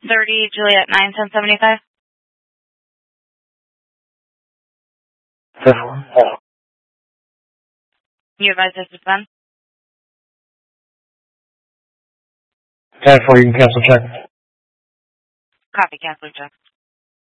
30 Juliet 91075. You advise this is Ben? 10-4, you can cancel check. Copy, cancel check.